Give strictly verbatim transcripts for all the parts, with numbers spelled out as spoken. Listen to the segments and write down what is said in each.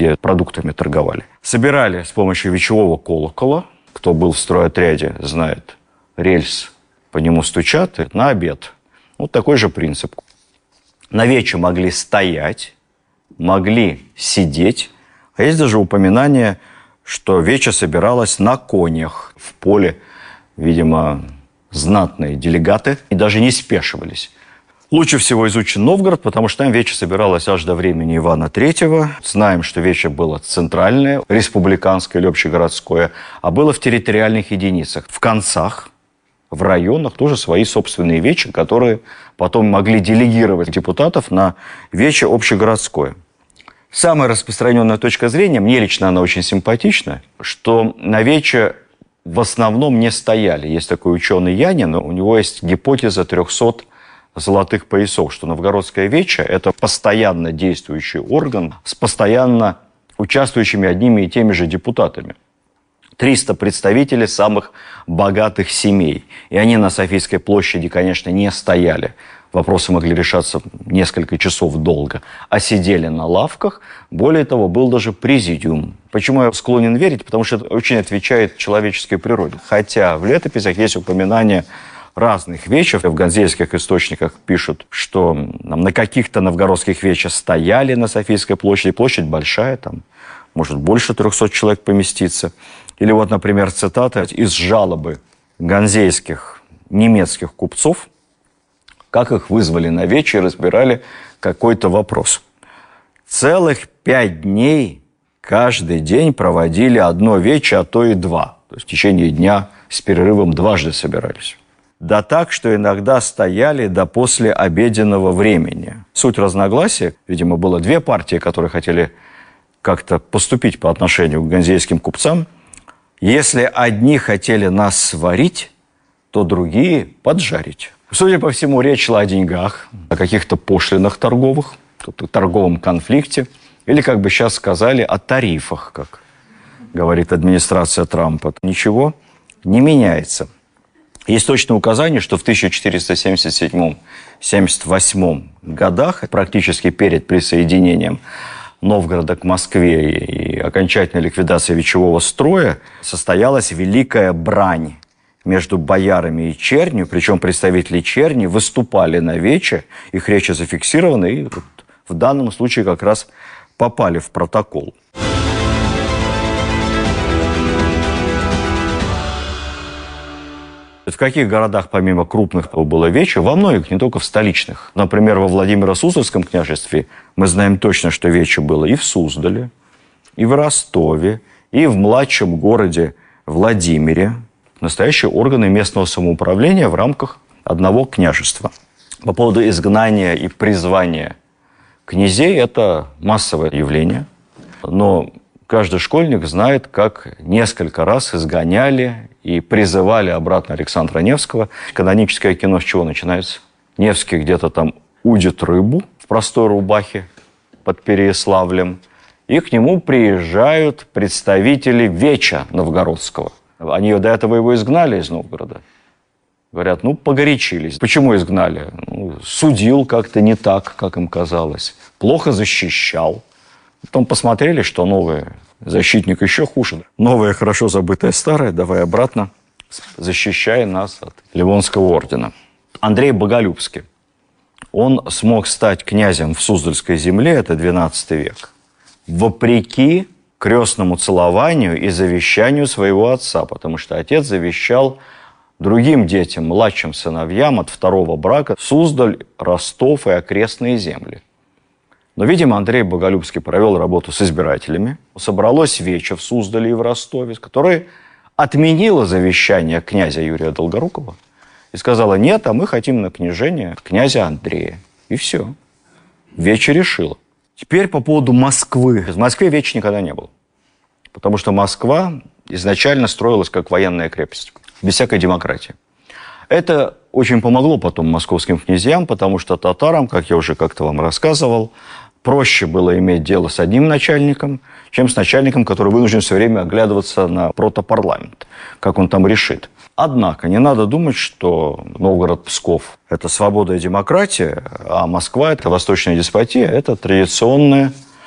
где продуктами торговали. Собирали с помощью вечевого колокола. Кто был в стройотряде, знает, рельс, по нему стучат, на обед. Вот такой же принцип. На вече могли стоять, могли сидеть. А есть даже упоминание, что вече собиралась на конях в поле. Видимо, знатные делегаты и даже не спешивались. Лучше всего изучен Новгород, потому что там вече собиралась аж до времени Ивана Третьего. Знаем, что вече было центральное, республиканское или общегородское, а было в территориальных единицах. В концах, в районах тоже свои собственные вечи, которые потом могли делегировать депутатов на вече общегородское. Самая распространенная точка зрения, мне лично она очень симпатична, что на вече в основном не стояли. Есть такой ученый Янин, у него есть гипотеза трехсот золотых поясов, что новгородское вече – это постоянно действующий орган с постоянно участвующими одними и теми же депутатами. триста представителей самых богатых семей. И они на Софийской площади, конечно, не стояли. Вопросы могли решаться несколько часов долго, а сидели на лавках. Более того, был даже президиум. Почему я склонен верить? Потому что это очень отвечает человеческой природе. Хотя в летописях есть упоминания разных вечев. В ганзейских источниках пишут, что на каких-то новгородских вечах стояли на Софийской площади. Площадь большая, там может больше трехсот человек поместиться. Или вот, например, цитата из жалобы ганзейских немецких купцов, как их вызвали на вече и разбирали какой-то вопрос. Целых пять дней каждый день проводили одно вече, а то и два. То есть в течение дня с перерывом дважды собирались. Да так, что иногда стояли до послеобеденного времени. Суть разногласия, видимо, было две партии, которые хотели как-то поступить по отношению к ганзейским купцам. Если одни хотели нас сварить, то другие поджарить. Судя по всему, речь шла о деньгах, о каких-то пошлинах торговых, торговом конфликте, или, как бы сейчас сказали, о тарифах, как говорит администрация Трампа. Ничего не меняется. Есть точное указание, что в тысяча четыреста семьдесят седьмом — семьдесят восьмом годах, практически перед присоединением Новгорода к Москве и окончательной ликвидацией вечевого строя, состоялась великая брань между боярами и чернью, причем представители черни выступали на вече, их речи зафиксированы, и вот в данном случае как раз попали в протокол. В каких городах помимо крупных было вече? Во многих, не только в столичных. Например, во Владимиро-Суздальском княжестве мы знаем точно, что вече было и в Суздале, и в Ростове, и в младшем городе Владимире. Настоящие органы местного самоуправления в рамках одного княжества. По поводу изгнания и призвания князей – это массовое явление. Но каждый школьник знает, как несколько раз изгоняли и призывали обратно Александра Невского. Каноническое кино с чего начинается? Невский где-то там удит рыбу в простой рубахе под Переяславлем, и к нему приезжают представители веча новгородского. Они до этого его изгнали из Новгорода. Говорят, ну, погорячились. Почему изгнали? Ну, судил как-то не так, как им казалось. Плохо защищал. Потом посмотрели, что новый защитник еще хуже. Новое, хорошо забытое старое, давай обратно, защищай нас от Ливонского ордена. Андрей Боголюбский. Он смог стать князем в Суздальской земле, это двенадцатый век, вопреки крестному целованию и завещанию своего отца, потому что отец завещал другим детям, младшим сыновьям от второго брака Суздаль, Ростов и окрестные земли. Но, видимо, Андрей Боголюбский провел работу с избирателями. Собралось вече в Суздале и в Ростове, которое отменило завещание князя Юрия Долгорукова и сказала: нет, а мы хотим на княжение князя Андрея. И все. Вече решила. Теперь по поводу Москвы. В Москве вече никогда не было. Потому что Москва изначально строилась как военная крепость, без всякой демократии. Это очень помогло потом московским князьям, потому что татарам, как я уже как-то вам рассказывал, проще было иметь дело с одним начальником, чем с начальником, который вынужден все время оглядываться на протопарламент, как он там решит. Однако не надо думать, что Новгород-Псков – это свобода и демократия, а Москва – это восточная деспотия, это традиционная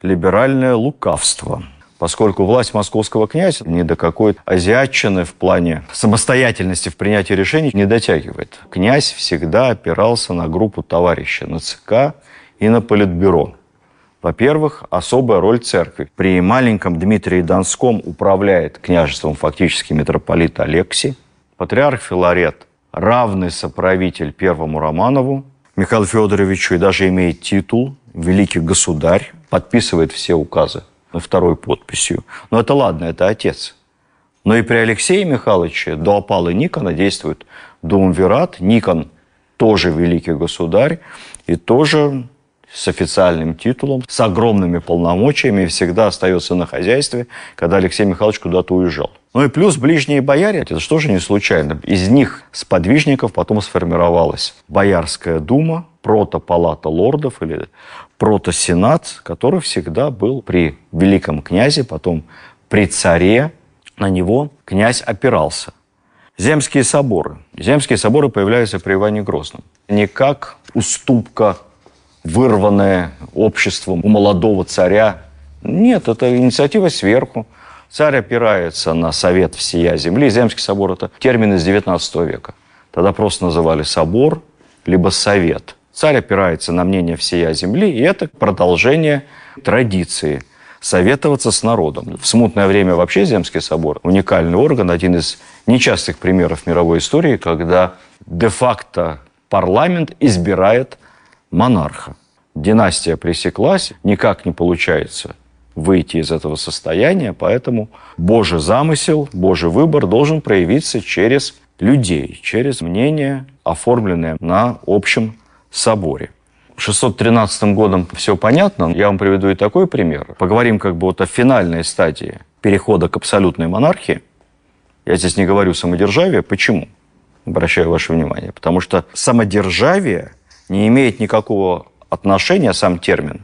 либеральное лукавство. Поскольку власть московского князя ни до какой азиатчины в плане самостоятельности в принятии решений не дотягивает. Князь всегда опирался на группу товарищей, на ЦК и на Политбюро. Во-первых, особая роль церкви. При маленьком Дмитрии Донском управляет княжеством фактически митрополит Алексий. Патриарх Филарет равный соправитель первому Романову, Михаилу Федоровичу, и даже имеет титул «Великий государь», подписывает все указы второй подписью. Но это ладно, это отец. Но и при Алексее Михайловиче до опалы Никона действует дуумвират. Никон тоже великий государь и тоже с официальным титулом, с огромными полномочиями, всегда остается на хозяйстве, когда Алексей Михайлович куда-то уезжал. Ну и плюс ближние бояре, это что же не случайно. Из них, сподвижников, потом сформировалась Боярская дума, протопалата лордов или протосенат, который всегда был при великом князе, потом при царе. На него князь опирался. Земские соборы. Земские соборы появляются при Иване Грозном. Не как уступка, вырванная обществом у молодого царя. Нет, это инициатива сверху. Царь опирается на совет всея земли. Земский собор – это термин из девятнадцатого века. Тогда просто называли собор, либо совет. Царь опирается на мнение всея земли, и это продолжение традиции советоваться с народом. В смутное время вообще Земский собор – уникальный орган, один из нечастых примеров мировой истории, когда де-факто парламент избирает монарха. Династия пресеклась, никак не получается выйти из этого состояния, поэтому Божий замысел, Божий выбор должен проявиться через людей, через мнение, оформленное на общем соборе. шестьсот тринадцатым годом все понятно. Я вам приведу и такой пример. Поговорим как бы вот о финальной стадии перехода к абсолютной монархии. Я здесь не говорю самодержавие. Почему? Обращаю ваше внимание. Потому что самодержавие не имеет никакого отношения, сам термин,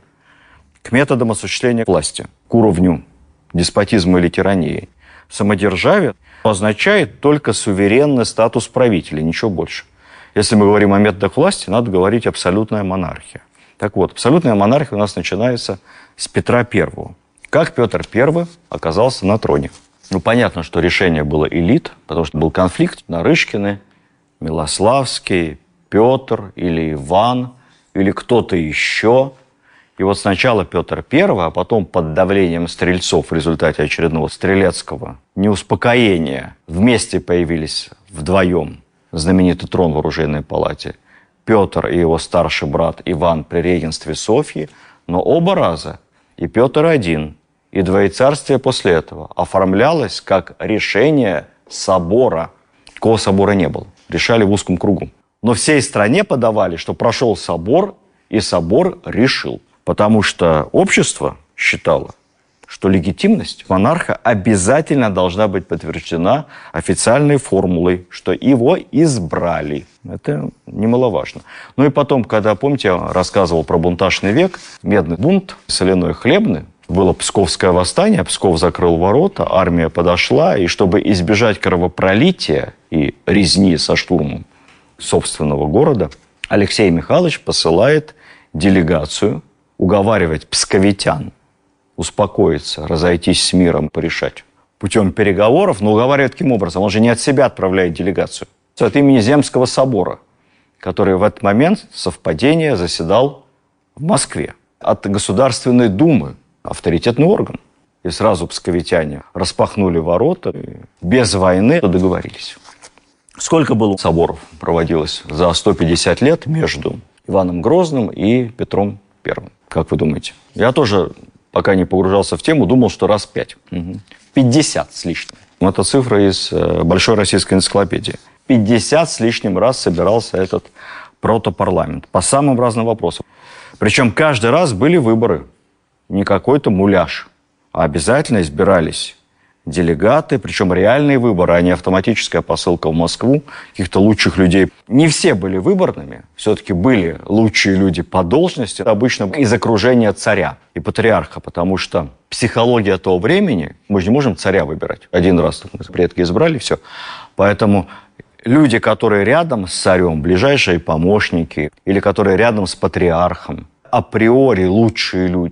к методам осуществления власти, к уровню деспотизма или тирании. Самодержавие означает только суверенный статус правителя, ничего больше. Если мы говорим о методах власти, надо говорить абсолютная монархия. Так вот, абсолютная монархия у нас начинается с Петра Первого. Как Петр Первый оказался на троне? Ну, понятно, что решение было элит, потому что был конфликт. Нарышкины, Милославский, Петр или Иван, или кто-то еще. И вот сначала Петр Первый, а потом под давлением стрельцов в результате очередного стрелецкого неуспокоения вместе появились вдвоем знаменитый трон в оружейной палате. Петр и его старший брат Иван при регенстве Софьи, но оба раза, и Петр один, и двоецарствие после этого оформлялось как решение собора. Такого собора не было. Решали в узком кругу. Но всей стране подавали, что прошел собор, и собор решил. Потому что общество считало, что легитимность монарха обязательно должна быть подтверждена официальной формулой, что его избрали. Это немаловажно. Ну и потом, когда, помните, я рассказывал про бунтажный век, медный бунт, соляной хлебный, было Псковское восстание, Псков закрыл ворота, армия подошла, и чтобы избежать кровопролития и резни со штурмом собственного города, Алексей Михайлович посылает делегацию уговаривать псковитян успокоиться, разойтись с миром, порешать путем переговоров, но уговаривает каким образом? Он же не от себя отправляет делегацию. От имени Земского собора, который в этот момент, совпадение, заседал в Москве. От Государственной Думы, авторитетный орган. И сразу псковитяне распахнули ворота, и без войны договорились. Сколько было соборов проводилось за сто пятьдесят лет между Иваном Грозным и Петром Первым? Как вы думаете? Я тоже, пока не погружался в тему, думал, что раз пять. Угу. пятьдесят с лишним. Это цифра из Большой российской энциклопедии. пятьдесят с лишним раз собирался этот протопарламент по самым разным вопросам. Причем каждый раз были выборы. Не какой-то муляж, а обязательно избирались делегаты, причем реальные выборы, а не автоматическая посылка в Москву каких-то лучших людей. Не все были выборными, все-таки были лучшие люди по должности, обычно из окружения царя и патриарха, потому что психология того времени, мы же не можем царя выбирать. Один раз предки избрали, все. Поэтому люди, которые рядом с царем, ближайшие помощники, или которые рядом с патриархом, априори лучшие люди,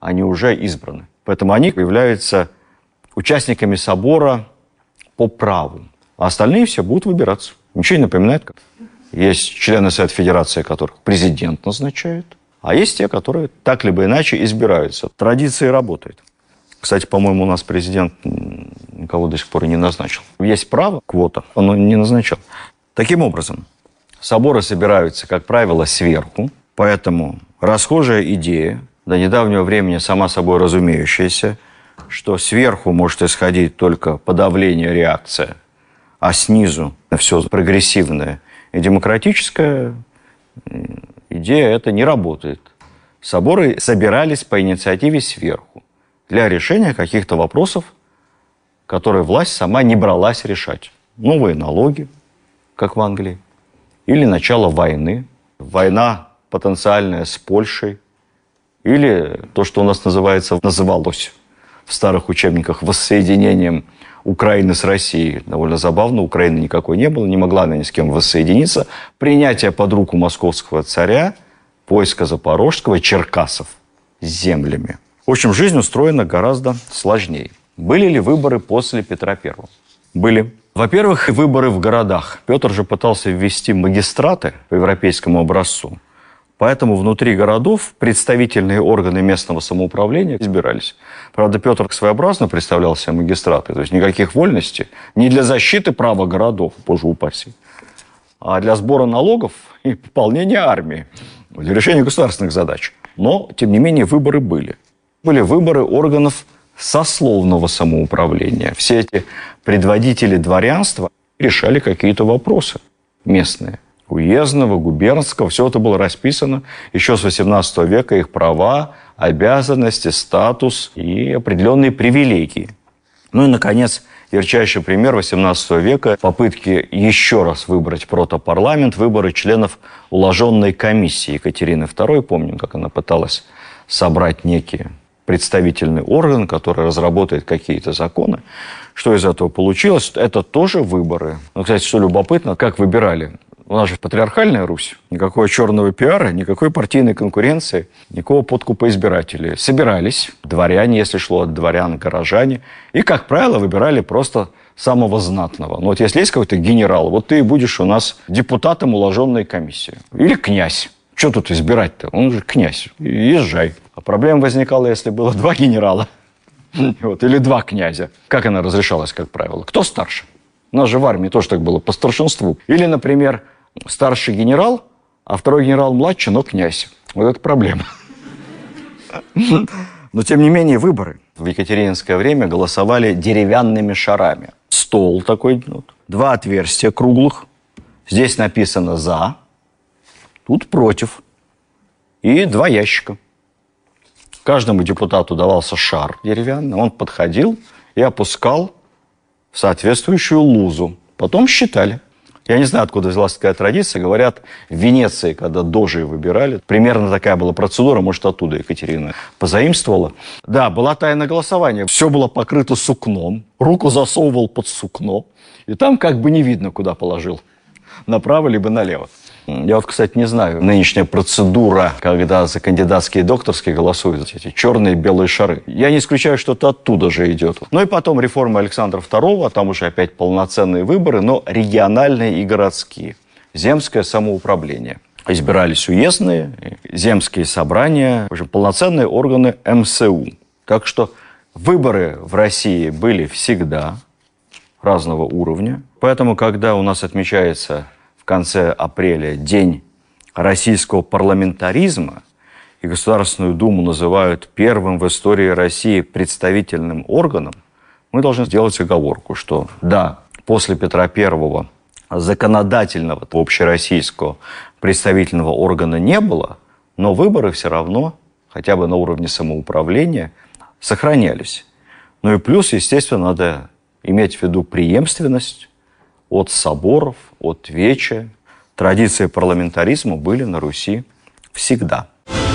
они уже избраны. Поэтому они являются участниками собора по праву. А остальные все будут выбираться. Ничего не напоминает. Есть члены Совета Федерации, которых президент назначает, а есть те, которые так либо иначе избираются. Традиция работает. Кстати, по-моему, у нас президент никого до сих пор и не назначил. Есть право, квота, он не назначал. Таким образом, соборы собираются, как правило, сверху, поэтому расхожая идея, до недавнего времени сама собой разумеющаяся, что сверху может исходить только подавление, реакция, а снизу все прогрессивное и демократическое, идея эта не работает. Соборы собирались по инициативе сверху для решения каких-то вопросов, которые власть сама не бралась решать. Новые налоги, как в Англии, или начало войны, война потенциальная с Польшей, или то, что у нас называется, называлось в старых учебниках воссоединением Украины с Россией. Довольно забавно, Украины никакой не было, не могла она ни с кем воссоединиться. Принятие под руку московского царя, поиска Запорожского, Черкасов с землями. В общем, жизнь устроена гораздо сложнее. Были ли выборы после Петра Первого? Были. Во-первых, выборы в городах. Петр же пытался ввести магистраты по европейскому образцу. Поэтому внутри городов представительные органы местного самоуправления избирались. Правда, Петр своеобразно представлял себе магистраты. То есть никаких вольностей не для защиты права городов, боже упаси, а для сбора налогов и пополнения армии, для решения государственных задач. Но, тем не менее, выборы были. Были выборы органов сословного самоуправления. Все эти предводители дворянства решали какие-то вопросы местные. Уездного, губернского, все это было расписано еще с восемнадцатого века, их права, обязанности, статус и определенные привилегии. Ну и, наконец, ярчайший пример восемнадцатого века – попытки еще раз выбрать протопарламент, выборы членов уложенной комиссии Екатерины Второй. Помним, как она пыталась собрать некий представительный орган, который разработает какие-то законы. Что из этого получилось? Это тоже выборы. Ну, кстати, что любопытно, как выбирали. У нас же патриархальная Русь. Никакого черного пиара, никакой партийной конкуренции, никакого подкупа избирателей. Собирались дворяне, если шло от дворян, горожане. И, как правило, выбирали просто самого знатного. Ну вот если есть какой-то генерал, вот ты будешь у нас депутатом уложенной комиссии. Или князь. Что тут избирать-то? Он же князь. Езжай. А проблема возникала, если было два генерала. Вот, или два князя. Как она разрешалась, как правило? Кто старше? У нас же в армии тоже так было, по старшинству. Или, например, старший генерал, а второй генерал младше, но князь. Вот это проблема. Но, тем не менее, выборы в екатерининское время голосовали деревянными шарами. Стол такой, вот, два отверстия круглых. Здесь написано «за», тут «против». И два ящика. Каждому депутату давался шар деревянный, он подходил и опускал в соответствующую лузу. Потом считали. Я не знаю, откуда взялась такая традиция. Говорят, в Венеции, когда дожи выбирали, примерно такая была процедура, может, оттуда Екатерина позаимствовала. Да, было тайное голосование. Все было покрыто сукном. Руку засовывал под сукно. И там как бы не видно, куда положил. Направо либо налево. Я вот, кстати, не знаю, нынешняя процедура, когда за кандидатские и докторские голосуют эти черные и белые шары. Я не исключаю, что это оттуда же идет. Ну и потом реформа Александра Второго, там уже опять полноценные выборы, но региональные и городские. Земское самоуправление. Избирались уездные, земские собрания, в общем, полноценные органы эм эс у. Так что выборы в России были всегда разного уровня. Поэтому, когда у нас отмечается в конце апреля День российского парламентаризма, и Государственную Думу называют первым в истории России представительным органом, мы должны сделать оговорку, что да, после Петра Первого законодательного общероссийского представительного органа не было, но выборы все равно, хотя бы на уровне самоуправления, сохранялись. Ну и плюс, естественно, надо иметь в виду преемственность от соборов, от веча. Традиции парламентаризма были на Руси всегда.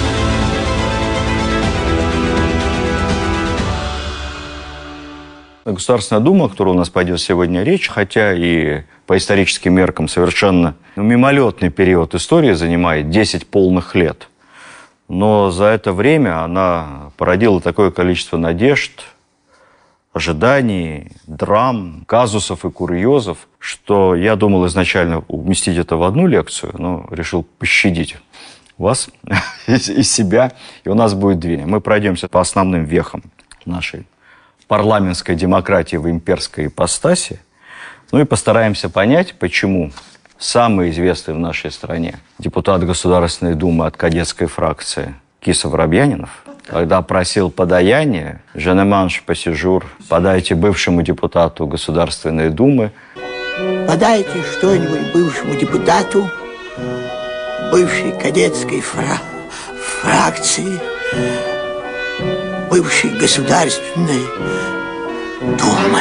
Государственная Дума, о которой у нас пойдет сегодня речь, хотя и по историческим меркам совершенно мимолетный период истории занимает десять полных лет, Но за это время она породила такое количество надежд, ожиданий, драм, казусов и курьезов, что я думал изначально уместить это в одну лекцию, но решил пощадить вас и себя, и у нас будет две. Мы пройдемся по основным вехам нашей парламентской демократии в имперской ипостаси, ну и постараемся понять, почему самый известный в нашей стране депутат Государственной Думы от кадетской фракции Кисов-Воробьянинов, когда просил подаяние, «Женеманш пассижур», подайте бывшему депутату Государственной Думы. Подайте что-нибудь бывшему депутату бывшей кадетской фра фракции, бывшей Государственной Думы.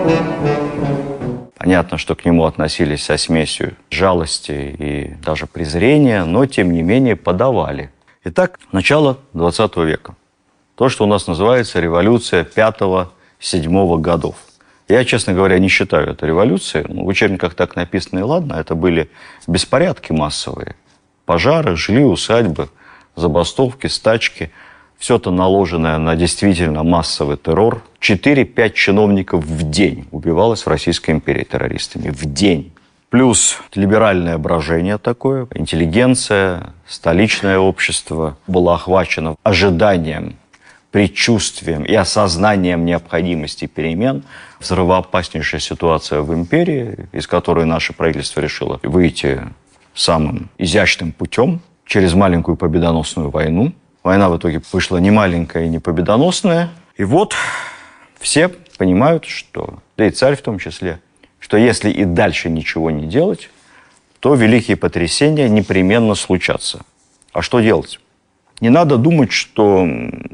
Понятно, что к нему относились со смесью жалости и даже презрения, но, тем не менее, подавали. Итак, начало двадцатого века. То, что у нас называется революция пятого-седьмого годов. Я, честно говоря, не считаю это революцией. Ну, в учебниках так написано, и ладно. Это были беспорядки массовые. Пожары, жгли усадьбы, забастовки, стачки. Все это наложенное на действительно массовый террор. четыре-пять чиновников в день убивалось в Российской империи террористами. В день. Плюс либеральное брожение такое, интеллигенция, столичное общество было охвачено ожиданием, предчувствием и осознанием необходимости перемен. Взрывоопаснейшая ситуация в империи, из которой наше правительство решило выйти самым изящным путем через маленькую победоносную войну. Война в итоге вышла не маленькая и не победоносная. И вот все понимают, что, да и царь в том числе, что если и дальше ничего не делать, то великие потрясения непременно случатся. А что делать? Не надо думать, что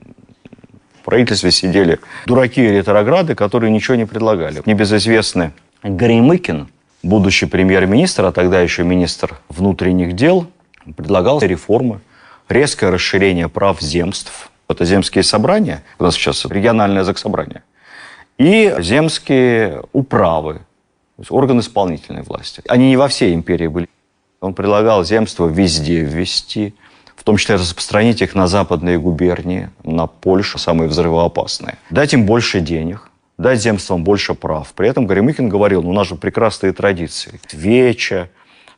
в правительстве сидели дураки и ретрограды, которые ничего не предлагали. Небезызвестный Горемыкин, будущий премьер-министр, а тогда еще министр внутренних дел, предлагал реформы, резкое расширение прав земств. Это земские собрания, у нас сейчас региональное заксобрание, и земские управы, то есть органы исполнительной власти. Они не во всей империи были. Он предлагал земства везде ввести, в том числе распространить их на западные губернии, на Польшу, самые взрывоопасные. Дать им больше денег, дать земствам больше прав. При этом Горемыкин говорил, ну у нас же прекрасные традиции. Веча,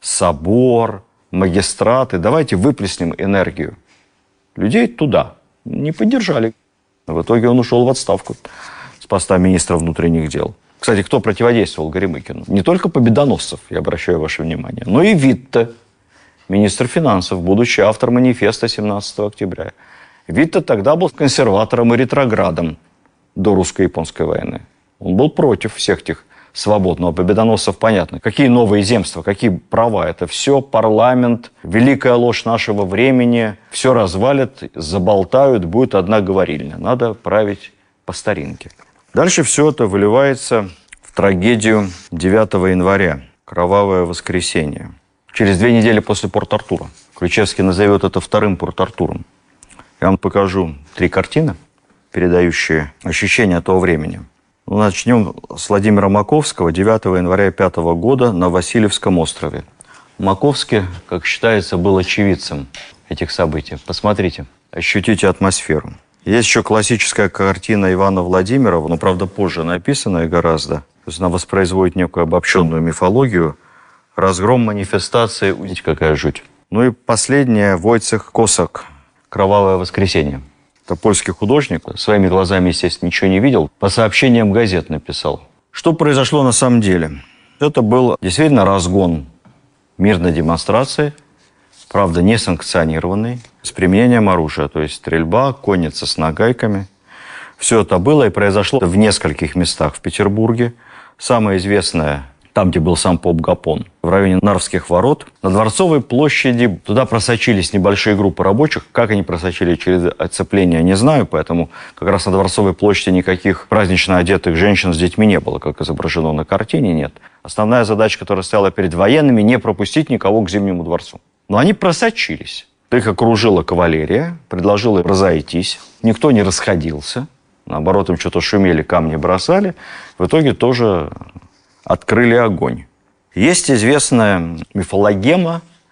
собор, магистраты. Давайте выплеснем энергию людей туда. Не поддержали. В итоге он ушел в отставку с поста министра внутренних дел. Кстати, кто противодействовал Горемыкину? Не только Победоносцев, я обращаю ваше внимание, но и Витте, министр финансов, будущий автор манифеста семнадцатого октября. Витте тогда был консерватором и ретроградом до русско-японской войны. Он был против всех этих свобод. Но у Победоносцев понятно. Какие новые земства, какие права? Это все парламент, великая ложь нашего времени. Все развалят, заболтают, будет одна говорильня. Надо править по старинке. Дальше все это выливается в трагедию девятого января. Кровавое воскресенье. Через две недели после Порт-Артура. Ключевский назовет это вторым Порт-Артуром. Я вам покажу три картины, передающие ощущения того времени. Ну, начнем с Владимира Маковского, девятого января пятого года на Васильевском острове. Маковский, как считается, был очевидцем этих событий. Посмотрите, ощутите атмосферу. Есть еще классическая картина Ивана Владимирова, но, правда, позже написанная гораздо. То есть она воспроизводит некую обобщенную мифологию. Разгром манифестации. Видите, какая жуть. Ну и последняя, Войцех Косак. Кровавое воскресенье. Это польский художник. Своими глазами, естественно, ничего не видел. По сообщениям газет написал. Что произошло на самом деле? Это был действительно разгон мирной демонстрации. Правда, не санкционированный, с применением оружия, то есть стрельба, конница с нагайками. Все это было и произошло в нескольких местах в Петербурге. Самое известное, там, где был сам поп Гапон, в районе Нарвских ворот. На Дворцовой площади туда просочились небольшие группы рабочих. Как они просочили через оцепление, не знаю, поэтому как раз на Дворцовой площади никаких празднично одетых женщин с детьми не было, как изображено на картине, нет. Основная задача, которая стояла перед военными, не пропустить никого к Зимнему дворцу. Но они просочились. Их окружила кавалерия, предложила разойтись. Никто не расходился. Наоборот, им что-то шумели, камни бросали. В итоге тоже открыли огонь. Есть известная мифологема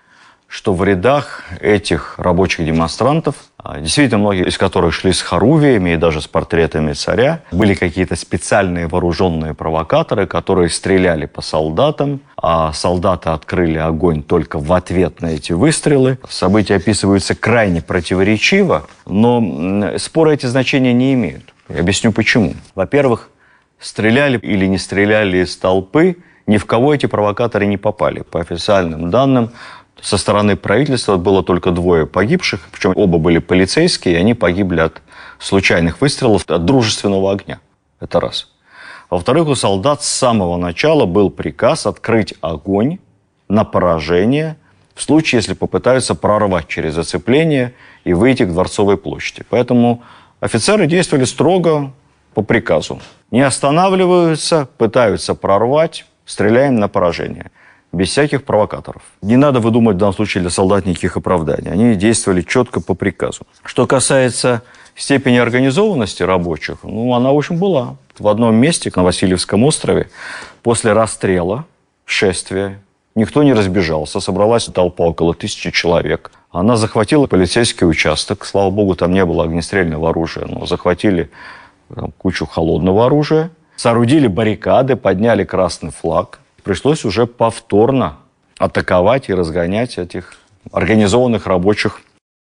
что в рядах этих рабочих демонстрантов, действительно многие из которых шли с хорувиями и даже с портретами царя, были какие-то специальные вооруженные провокаторы, которые стреляли по солдатам, а солдаты открыли огонь только в ответ на эти выстрелы. События описываются крайне противоречиво, но споры эти значения не имеют. Я объясню почему. Во-первых, стреляли или не стреляли из толпы, ни в кого эти провокаторы не попали. По официальным данным, со стороны правительства было только двое погибших, причем оба были полицейские, и они погибли от случайных выстрелов, от дружественного огня. Это раз. Во-вторых, у солдат с самого начала был приказ открыть огонь на поражение в случае, если попытаются прорвать через оцепление и выйти к Дворцовой площади. Поэтому офицеры действовали строго по приказу. Не останавливаются, пытаются прорвать, стреляем на поражение. Без всяких провокаторов. Не надо выдумывать в данном случае для солдат никаких оправданий. Они действовали четко по приказу. Что касается степени организованности рабочих, ну, она, в общем, была. В одном месте, на Васильевском острове, после расстрела, шествия, никто не разбежался. Собралась толпа около тысячи человек. Она захватила полицейский участок. Слава богу, там не было огнестрельного оружия, но захватили там кучу холодного оружия. Соорудили баррикады, подняли красный флаг. Пришлось уже повторно атаковать и разгонять этих организованных рабочих.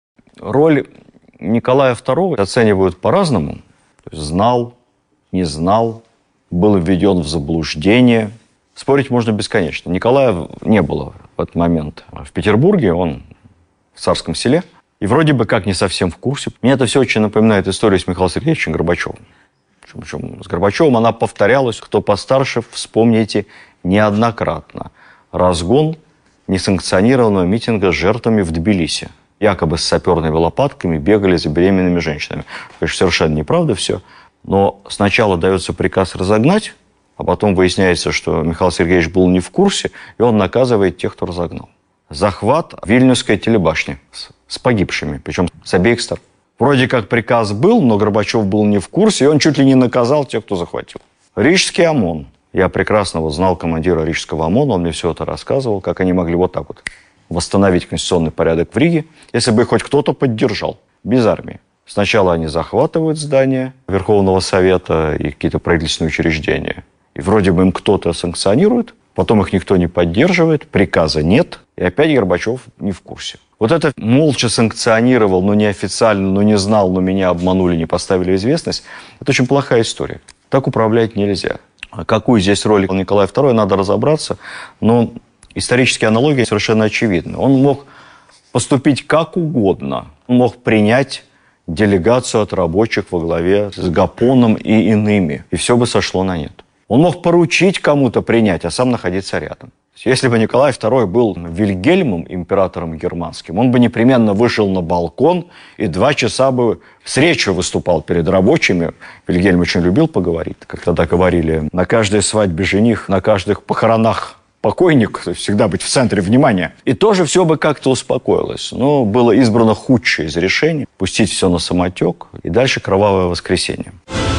Роль Николая второго оценивают по-разному. То есть знал, не знал, был введен в заблуждение. Спорить можно бесконечно. Николая не было в этот момент в Петербурге, он в Царском Селе. И вроде бы как не совсем в курсе. Мне это все очень напоминает историю с Михаилом Сергеевичем Горбачевым. Причем с Горбачевым она повторялась. Кто постарше, вспомните, неоднократно. Разгон несанкционированного митинга с жертвами в Тбилиси. Якобы с саперными лопатками бегали за беременными женщинами. Конечно, совершенно неправда все. Но сначала дается приказ разогнать, а потом выясняется, что Михаил Сергеевич был не в курсе, и он наказывает тех, кто разогнал. Захват Вильнюсской телебашни с, с погибшими, причем с обеих сторон. Вроде как приказ был, но Горбачев был не в курсе, и он чуть ли не наказал тех, кто захватил. Рижский ОМОН. Я прекрасно вот знал командира Рижского ОМОНа, он мне все это рассказывал, как они могли вот так вот восстановить конституционный порядок в Риге, если бы их хоть кто-то поддержал, без армии. Сначала они захватывают здание Верховного Совета и какие-то правительственные учреждения. И вроде бы им кто-то санкционирует, потом их никто не поддерживает, приказа нет, и опять Горбачев не в курсе. Вот это молча санкционировал, но неофициально, но не знал, но меня обманули, не поставили в известность, это очень плохая история. Так управлять нельзя. Какую здесь роль Николая второго, надо разобраться, но исторические аналогии совершенно очевидны. Он мог поступить как угодно. Он мог принять делегацию от рабочих во главе с Гапоном и иными, и все бы сошло на нет. Он мог поручить кому-то принять, а сам находиться рядом. Если бы Николай второй был Вильгельмом, императором германским, он бы непременно вышел на балкон и два часа бы с речью выступал перед рабочими. Вильгельм очень любил поговорить. Как тогда говорили, на каждой свадьбе жених, на каждых похоронах покойник, то есть всегда быть в центре внимания. И тоже все бы как-то успокоилось. Но было избрано худшее из решений. Пустить все на самотек. И дальше кровавое воскресенье.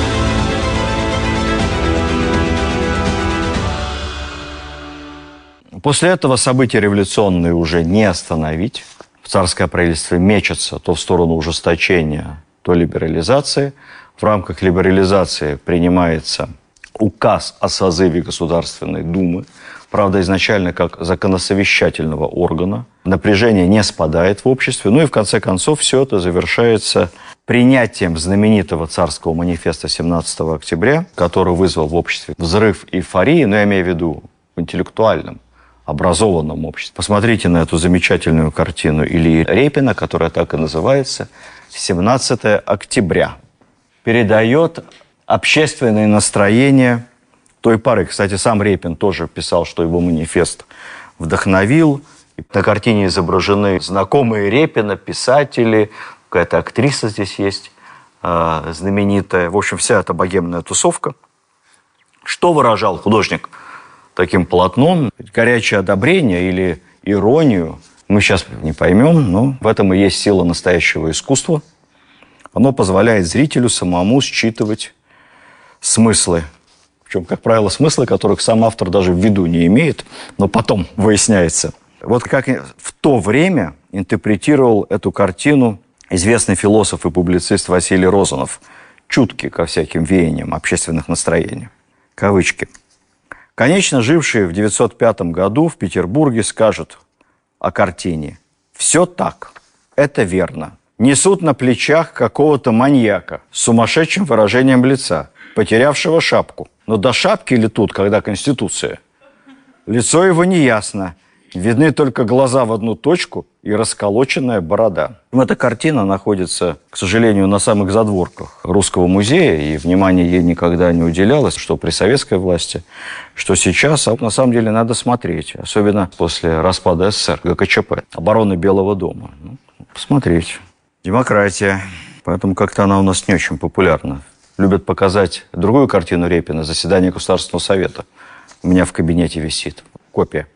После этого события революционные уже не остановить. В царское правительство мечется то в сторону ужесточения, то либерализации. В рамках либерализации принимается указ о созыве Государственной Думы. Правда, изначально как законосовещательного органа. Напряжение не спадает в обществе. Ну и в конце концов все это завершается принятием знаменитого царского манифеста семнадцатого октября, который вызвал в обществе взрыв эйфории, но я имею в виду в интеллектуальном, образованном обществе. Посмотрите на эту замечательную картину Ильи Репина, которая так и называется «семнадцатое октября». Передает общественное настроение той поры. Кстати, сам Репин тоже писал, что его манифест вдохновил. На картине изображены знакомые Репина, писатели, какая-то актриса здесь есть э, знаменитая. В общем, вся эта богемная тусовка. Что выражал художник таким полотном? Горячее одобрение или иронию мы сейчас не поймем, но в этом и есть сила настоящего искусства. Оно позволяет зрителю самому считывать смыслы. Причем, как правило, смыслы, которых сам автор даже в виду не имеет, но потом выясняется. Вот как в то время интерпретировал эту картину известный философ и публицист Василий Розанов, чуткий ко всяким веяниям общественных настроений. Кавычки. Конечно, жившие в девятьсот пятом году в Петербурге скажут о картине: «Все так, это верно. Несут на плечах какого-то маньяка с сумасшедшим выражением лица, потерявшего шапку. Но до шапки ли тут, когда Конституция? Лицо его неясно. Видны только глаза в одну точку и расколоченная борода». Эта картина находится, к сожалению, на самых задворках Русского музея, и внимание ей никогда не уделялось, что при советской власти, что сейчас. А на самом деле надо смотреть, особенно после распада СССР, ГКЧП, обороны Белого дома. Ну, посмотреть. Демократия. Поэтому как-то она у нас не очень популярна. Любят показать другую картину Репина «Заседание Государственного совета». У меня в кабинете висит копия.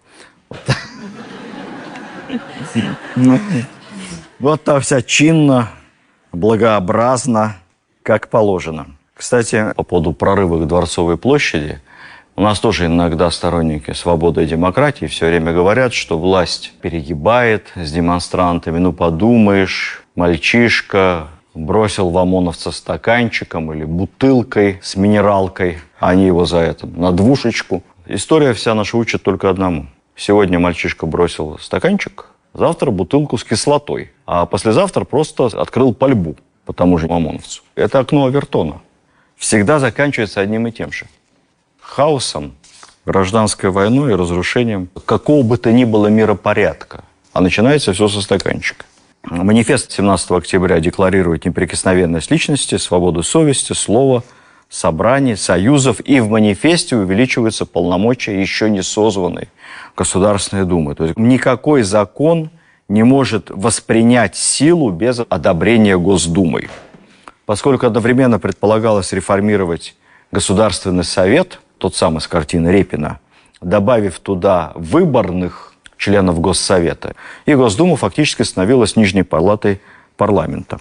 Вот там вся чинно, благообразно, как положено. Кстати, по поводу прорыва к Дворцовой площади, у нас тоже иногда сторонники свободы и демократии все время говорят, что власть перегибает с демонстрантами. Ну, подумаешь, мальчишка бросил в ОМОНовца стаканчиком или бутылкой с минералкой, а они его за это на двушечку. История вся наша учит только одному. Сегодня мальчишка бросил стаканчик, завтра бутылку с кислотой, а послезавтра просто открыл пальбу по тому же ОМОНовцу. Это окно Овертона. Всегда заканчивается одним и тем же. Хаосом, гражданской войной и разрушением какого бы то ни было миропорядка. А начинается все со стаканчика. Манифест семнадцатого октября декларирует неприкосновенность личности, свободу совести, слова, собраний, союзов. И в манифесте увеличиваются полномочия еще не созванной Государственной Думы. То есть никакой закон не может воспринять силу без одобрения Госдумой. Поскольку одновременно предполагалось реформировать Государственный совет, тот самый с картины Репина, добавив туда выборных членов Госсовета, и Госдума фактически становилась нижней палатой парламента.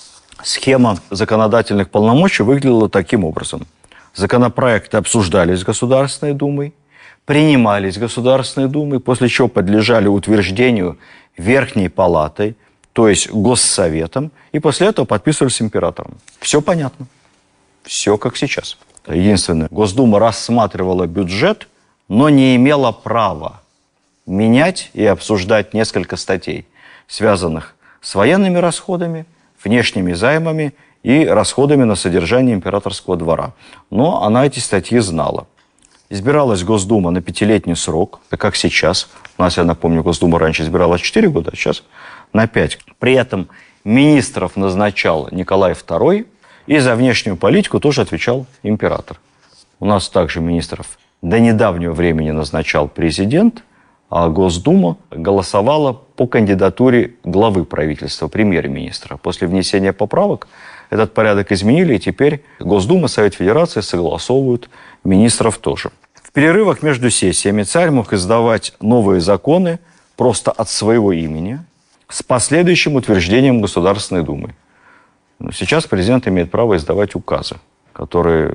Схема законодательных полномочий выглядела таким образом. Законопроекты обсуждались Государственной Думой, принимались Государственной Думой, после чего подлежали утверждению Верхней Палатой, то есть Госсоветом, и после этого подписывались императором. Все понятно. Все как сейчас. Единственное, Госдума рассматривала бюджет, но не имела права менять и обсуждать несколько статей, связанных с военными расходами, внешними займами и расходами на содержание императорского двора. Но она эти статьи знала. Избиралась Госдума на пятилетний срок, как сейчас. У нас, я напомню, Госдума раньше избирала четыре года, а сейчас на пять. При этом министров назначал Николай второй, и за внешнюю политику тоже отвечал император. У нас также министров до недавнего времени назначал президент, а Госдума голосовала по кандидатуре главы правительства, премьер-министра. После внесения поправок этот порядок изменили, и теперь Госдума, Совет Федерации согласовывают министров тоже. В перерывах между сессиями царь мог издавать новые законы просто от своего имени с последующим утверждением Государственной Думы. Сейчас президент имеет право издавать указы, которые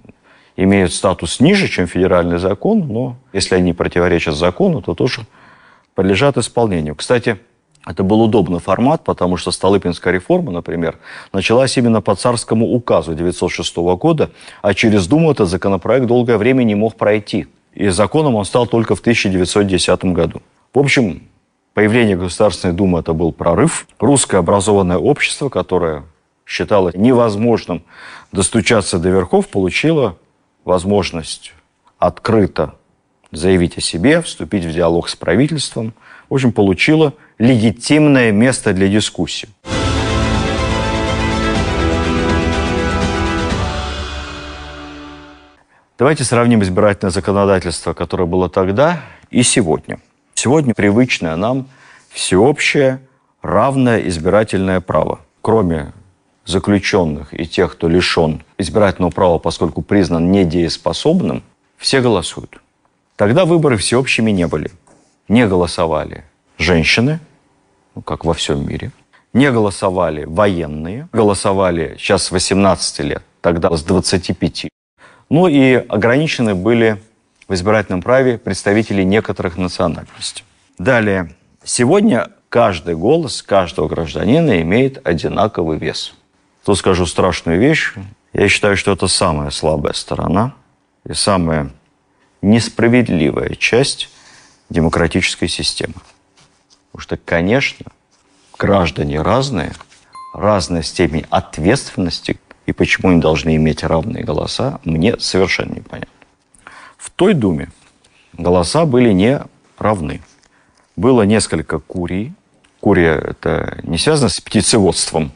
имеют статус ниже, чем федеральный закон, но если они противоречат закону, то тоже подлежат исполнению. Кстати, это был удобный формат, потому что Столыпинская реформа, например, началась именно по царскому указу девятьсот шестого года, а через Думу этот законопроект долгое время не мог пройти. И законом он стал только в тысяча девятьсот десятом году. В общем, появление Государственной Думы – это был прорыв. Русское образованное общество, которое считало невозможным достучаться до верхов, получило возможность открыто заявить о себе, вступить в диалог с правительством. В общем, получило легитимное место для дискуссии. Давайте сравним избирательное законодательство, которое было тогда, и сегодня. Сегодня привычное нам всеобщее равное избирательное право. Кроме заключенных и тех, кто лишен избирательного права, поскольку признан недееспособным, все голосуют. Тогда выборы всеобщими не были. Не голосовали женщины, ну, как во всем мире. Не голосовали военные. Голосовали сейчас с восемнадцати лет, тогда с двадцати пяти. Ну и ограничены были в избирательном праве представители некоторых национальностей. Далее. Сегодня каждый голос каждого гражданина имеет одинаковый вес. Тут скажу страшную вещь. Я считаю, что это самая слабая сторона и самая несправедливая часть демократической системы. Потому что, конечно, граждане разные, разная степень ответственности, и почему они должны иметь равные голоса, мне совершенно непонятно. В той Думе голоса были не равны. Было несколько курий. Курия – это не связано с птицеводством.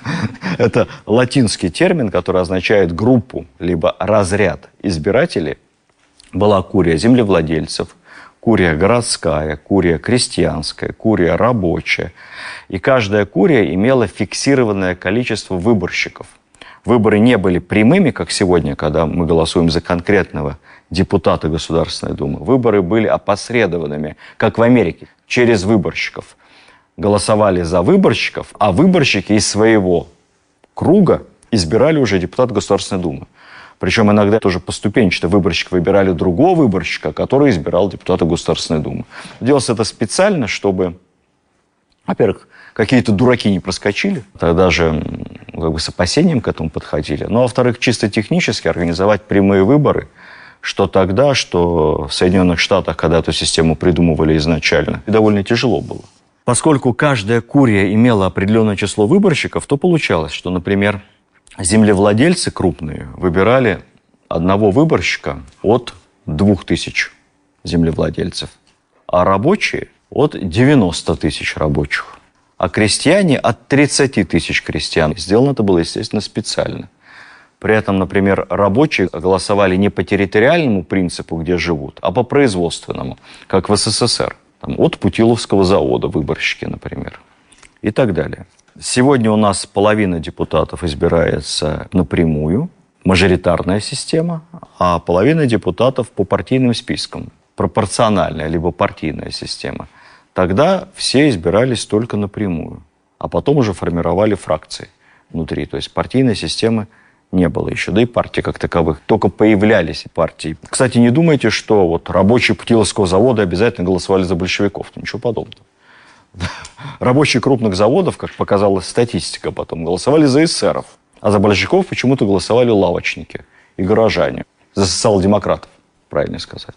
Это латинский термин, который означает группу, либо разряд избирателей. Была курия землевладельцев, курия городская, курия крестьянская, курия рабочая. И каждая курия имела фиксированное количество выборщиков. Выборы не были прямыми, как сегодня, когда мы голосуем за конкретного депутата Государственной Думы. Выборы были опосредованными, как в Америке, через выборщиков. Голосовали за выборщиков, а выборщики из своего круга избирали уже депутата Государственной Думы. Причем иногда тоже поступенчато выборщик выбирали другого выборщика, который избирал депутата Государственной Думы. Делалось это специально, чтобы, во-первых, какие-то дураки не проскочили, тогда же как бы с опасением к этому подходили. Ну, а во-вторых, чисто технически организовать прямые выборы, что тогда, что в Соединенных Штатах, когда эту систему придумывали изначально, довольно тяжело было. Поскольку каждая курия имела определенное число выборщиков, то получалось, что, например, землевладельцы крупные выбирали одного выборщика от двух тысяч землевладельцев, а рабочие от девяноста тысяч рабочих, а крестьяне от тридцати тысяч крестьян. Сделано это было, естественно, специально. При этом, например, рабочие голосовали не по территориальному принципу, где живут, а по производственному, как в СССР. Там, от Путиловского завода выборщики, например, и так далее. Сегодня у нас половина депутатов избирается напрямую, мажоритарная система, а половина депутатов по партийным спискам, пропорциональная либо партийная система. Тогда все избирались только напрямую, а потом уже формировали фракции внутри. То есть партийной системы не было еще, да и партий как таковых. Только появлялись партии. Кстати, не думайте, что вот рабочие Путиловского завода обязательно голосовали за большевиков. Ничего подобного. Рабочие крупных заводов, как показала статистика потом, голосовали за эсеров. А за большевиков почему-то голосовали лавочники и горожане. За социал-демократов, правильно сказать.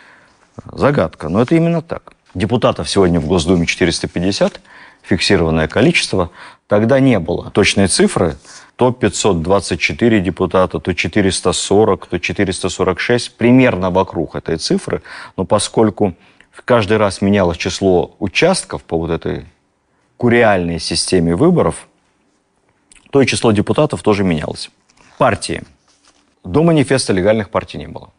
Загадка, но это именно так. Депутатов сегодня в Госдуме четыреста пятьдесят, фиксированное количество. Тогда не было точной цифры. То пятьсот двадцать четыре депутата, то четыреста сорок, то четыреста сорок шесть. Примерно вокруг этой цифры. Но поскольку каждый раз менялось число участков по вот этой куриальной системе выборов, то и число депутатов тоже менялось. Партии. До манифеста легальных партий не было.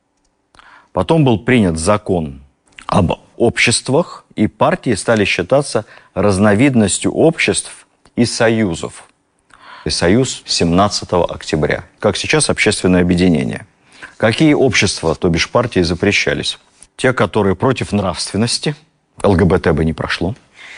Потом был принят закон об обществах, и партии стали считаться разновидностью обществ и союзов. И союз семнадцатого октября. Как сейчас общественное объединение. Какие общества, то бишь партии, запрещались? Те, которые против нравственности, ЛГБТ бы не прошло.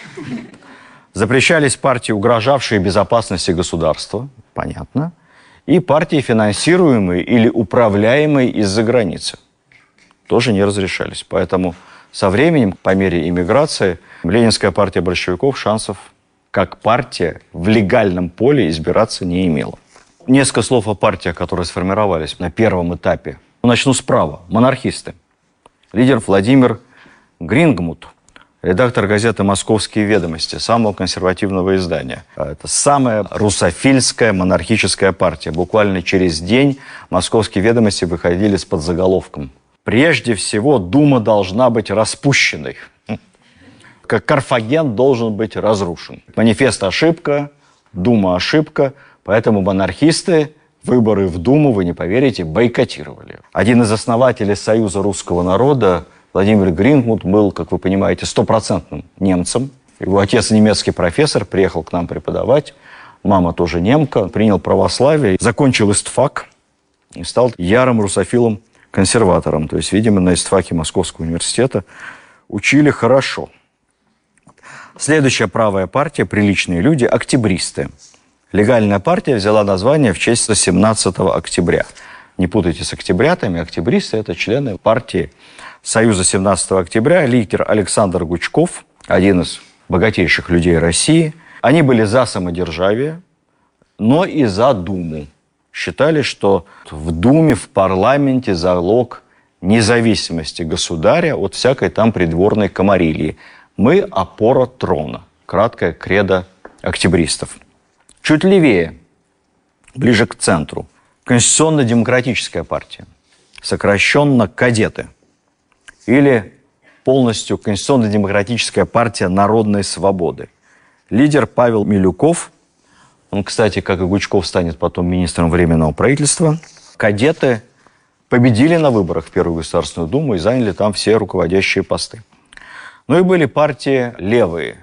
Запрещались партии, угрожавшие безопасности государства, понятно. И партии, финансируемые или управляемые из-за границы, тоже не разрешались. Поэтому со временем, по мере иммиграции, Ленинская партия большевиков шансов как партия в легальном поле избираться не имела. Несколько слов о партиях, которые сформировались на первом этапе. Начну справа. Монархисты. Лидер Владимир Грингмут, редактор газеты «Московские ведомости», самого консервативного издания. Это самая русофильская монархическая партия. Буквально через день «Московские ведомости» выходили с подзаголовком: «Прежде всего, Дума должна быть распущенной. Как Карфаген должен быть разрушен». Манифест – ошибка, Дума – ошибка, поэтому монархисты выборы в Думу, вы не поверите, бойкотировали. Один из основателей Союза русского народа, Владимир Грингмут, был, как вы понимаете, стопроцентным немцем. Его отец немецкий профессор, приехал к нам преподавать. Мама тоже немка, принял православие, закончил истфак и стал ярым русофилом-консерватором. То есть, видимо, на истфаке Московского университета учили хорошо. Следующая правая партия, приличные люди, октябристы. Легальная партия взяла название в честь семнадцатого октября. Не путайте с октябрятами. Октябристы – это члены партии Союза семнадцатого октября, лидер Александр Гучков, один из богатейших людей России. Они были за самодержавие, но и за Думу. Считали, что в Думе, в парламенте залог независимости государя от всякой там придворной комарильи. Мы – опора трона. Краткое кредо октябристов. Чуть левее, ближе к центру, Конституционно-демократическая партия, сокращенно кадеты, или полностью Конституционно-демократическая партия народной свободы. Лидер Павел Милюков, он, кстати, как и Гучков, станет потом министром Временного правительства. Кадеты победили на выборах в Первую Государственную Думу и заняли там все руководящие посты. Ну и были партии левые,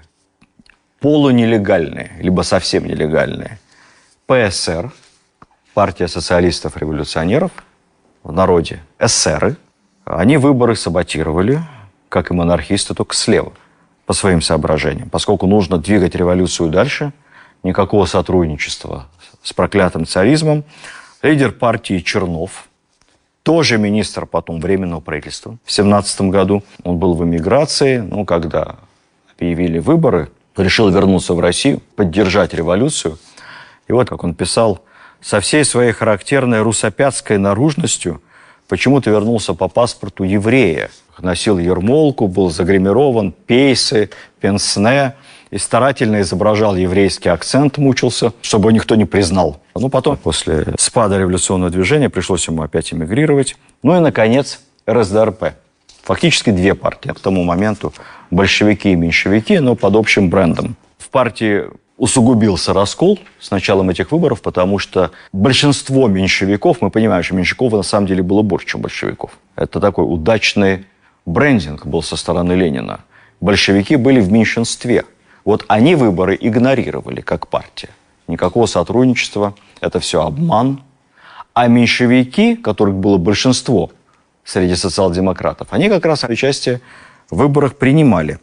полунелегальные, либо совсем нелегальные. ПСР, партия социалистов-революционеров, в народе эсеры. Они выборы саботировали, как и монархисты, только слева, по своим соображениям. Поскольку нужно двигать революцию дальше, никакого сотрудничества с проклятым царизмом. Лидер партии Чернов, тоже министр потом Временного правительства в семнадцатом году. Он был в эмиграции, но когда объявили выборы, решил вернуться в Россию, поддержать революцию. И вот, как он писал, со всей своей характерной русопятской наружностью почему-то вернулся по паспорту еврея. Носил ермолку, был загримирован, пейсы, пенсне и старательно изображал еврейский акцент, мучился, чтобы его никто не признал. Ну, потом, после спада революционного движения, пришлось ему опять эмигрировать. Ну и, наконец, эр эс дэ эр пэ. Фактически две партии. К тому моменту большевики и меньшевики, но под общим брендом. В партии усугубился раскол с началом этих выборов, потому что большинство меньшевиков, мы понимаем, что меньшевиков на самом деле было больше, чем большевиков. Это такой удачный брендинг был со стороны Ленина. Большевики были в меньшинстве. Вот они выборы игнорировали как партия. Никакого сотрудничества, это все обман. А меньшевики, которых было большинство среди социал-демократов, они как раз участие в выборах принимали.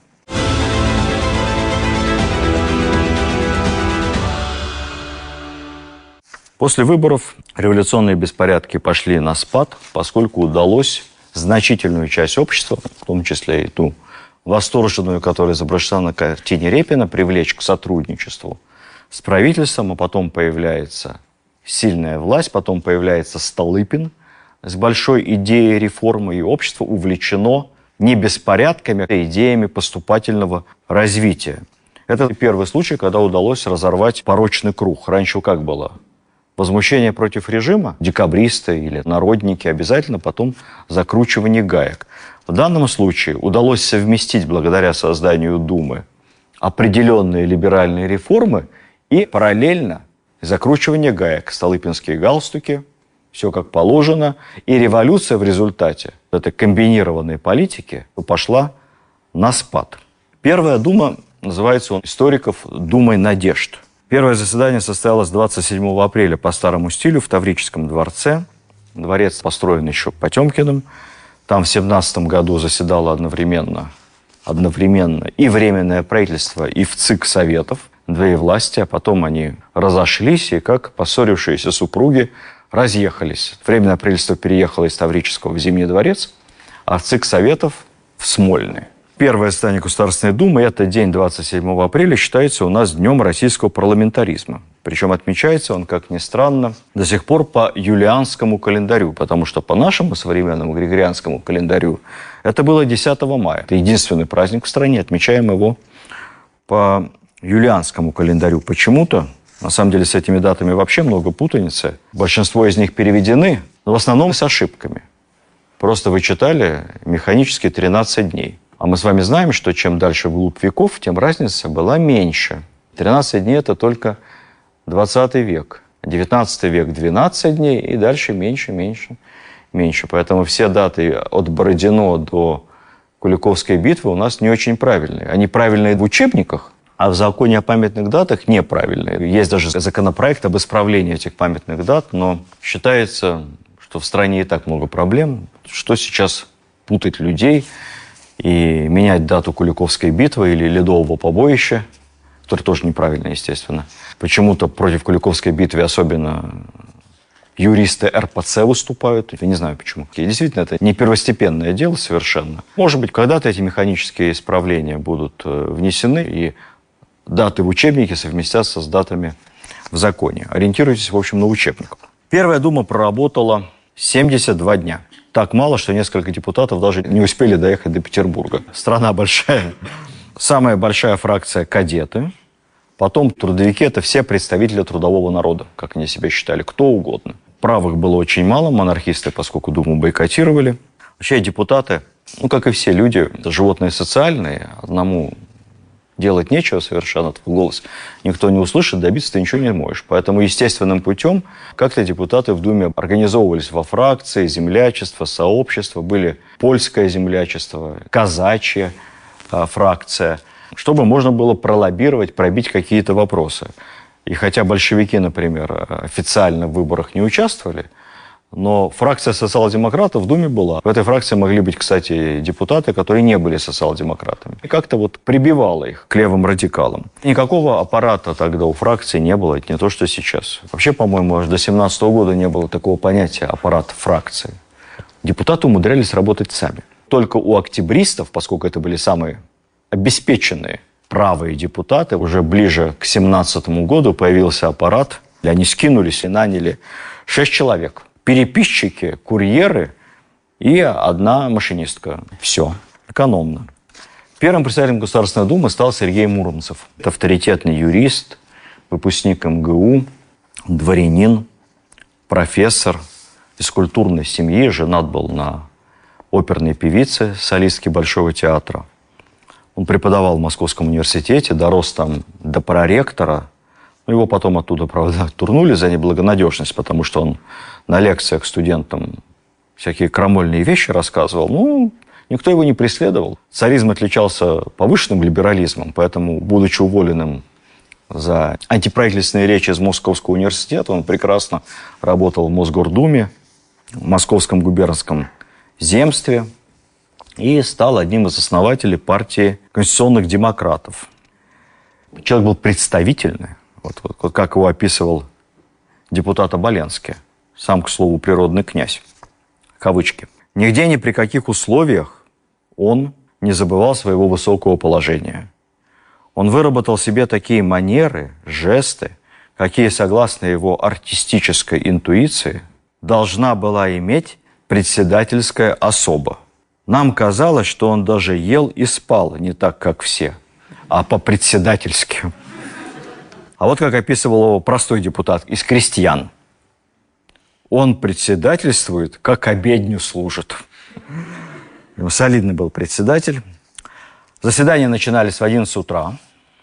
После выборов революционные беспорядки пошли на спад, поскольку удалось значительную часть общества, в том числе и ту восторженную, которая изображена на картине Репина, привлечь к сотрудничеству с правительством, а потом появляется сильная власть, потом появляется Столыпин с большой идеей реформы, и общество увлечено не беспорядками, а идеями поступательного развития. Это первый случай, когда удалось разорвать порочный круг. Раньше как было? Возмущение против режима, декабристы или народники, обязательно потом закручивание гаек. В данном случае удалось совместить, благодаря созданию Думы, определенные либеральные реформы и параллельно закручивание гаек, столыпинские галстуки, все как положено. И революция в результате этой комбинированной политики пошла на спад. Первая Дума, называется у историков Думой надежд. Первое заседание состоялось двадцать седьмого апреля по старому стилю в Таврическом дворце. Дворец построен еще Потемкиным. Там в семнадцатом году заседало одновременно, одновременно и Временное правительство, и в ЦИК Советов, две власти, а потом они разошлись, и как поссорившиеся супруги разъехались. Временное правительство переехало из Таврического в Зимний дворец, а ЦИК Советов в Смольный. Первое заседание Государственной Думы, этот день двадцать седьмого апреля, считается у нас днем российского парламентаризма. Причем отмечается он, как ни странно, до сих пор по юлианскому календарю, потому что по нашему современному григорианскому календарю это было десятого мая. Это единственный праздник в стране, отмечаем его по юлианскому календарю. Почему-то, на самом деле, с этими датами вообще много путаницы. Большинство из них переведены, но в основном с ошибками. Просто вычитали механически тринадцать дней. А мы с вами знаем, что чем дальше вглубь веков, тем разница была меньше. тринадцать дней – это только двадцатый век. девятнадцатый век – двенадцать дней, и дальше меньше, меньше, меньше. Поэтому все даты от Бородино до Куликовской битвы у нас не очень правильные. Они правильные в учебниках, а в законе о памятных датах неправильные. Есть даже законопроект об исправлении этих памятных дат, но считается, что в стране и так много проблем. Что сейчас путать людей и менять дату Куликовской битвы или Ледового побоища, которое тоже неправильно, естественно. Почему-то против Куликовской битвы особенно юристы эр пэ цэ выступают. Я не знаю почему. И действительно, это не первостепенное дело совершенно. Может быть, когда-то эти механические исправления будут внесены, и даты в учебнике совместятся с датами в законе. Ориентируйтесь, в общем, на учебник. Первая дума проработала семьдесят два дня. Так мало, что несколько депутатов даже не успели доехать до Петербурга. Страна большая. Самая большая фракция – кадеты. Потом трудовики – это все представители трудового народа, как они себя считали, кто угодно. Правых было очень мало, монархисты, поскольку Думу бойкотировали. Вообще депутаты, ну, как и все люди, это животные социальные. Одному делать нечего совершенно, твой голос никто не услышит, добиться ты ничего не можешь. Поэтому естественным путем как-то депутаты в Думе организовывались во фракции, землячество, сообщество. Были польское землячество, казачья а, фракция, чтобы можно было пролоббировать, пробить какие-то вопросы. И хотя большевики, например, официально в выборах не участвовали, но фракция социал-демократов в Думе была. В этой фракции могли быть, кстати, депутаты, которые не были социал-демократами. И как-то вот прибивало их к левым радикалам. Никакого аппарата тогда у фракции не было, это не то, что сейчас. Вообще, по-моему, аж до семнадцатого года не было такого понятия аппарат фракции. Депутаты умудрялись работать сами. Только у октябристов, поскольку это были самые обеспеченные правые депутаты, уже ближе к семнадцатому году появился аппарат. И они скинулись и наняли шесть человек. Переписчики, курьеры и одна машинистка. Все. Экономно. Первым председателем Государственной Думы стал Сергей Муромцев. Это авторитетный юрист, выпускник эм гэ у, дворянин, профессор из культурной семьи. Женат был на оперной певице, солистке Большого театра. Он преподавал в Московском университете, дорос там до проректора. Его потом оттуда, правда, турнули за неблагонадежность, потому что он на лекциях студентам всякие крамольные вещи рассказывал. Ну, никто его не преследовал. Царизм отличался повышенным либерализмом, поэтому, будучи уволенным за антиправительственные речи из Московского университета, он прекрасно работал в Мосгордуме, в Московском губернском земстве и стал одним из основателей партии конституционных демократов. Человек был представительный. Вот, вот, вот как его описывал депутат Оболенский. Сам, к слову, природный князь. Кавычки. Нигде ни при каких условиях он не забывал своего высокого положения. Он выработал себе такие манеры, жесты, какие, согласно его артистической интуиции, должна была иметь председательская особа. Нам казалось, что он даже ел и спал не так, как все, а по-председательски. А вот как описывал его простой депутат из крестьян. Он председательствует, как обедню служит. Солидный был председатель. Заседания начинались в одиннадцать утра,